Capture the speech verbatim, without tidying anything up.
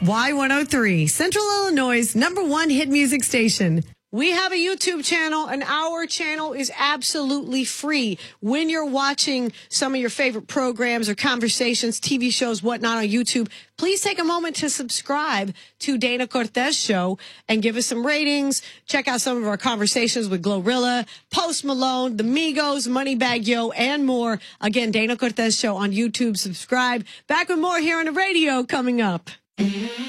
Y one oh three, Central Illinois' number one hit music station. We have a YouTube channel, and our channel is absolutely free. When you're watching some of your favorite programs or conversations, T V shows, whatnot on YouTube, please take a moment to subscribe to Dana Cortez Show and give us some ratings. Check out some of our conversations with Glorilla, Post Malone, The Migos, Moneybagg Yo, and more. Again, Dana Cortez Show on YouTube. Subscribe. Back with more here on the radio coming up.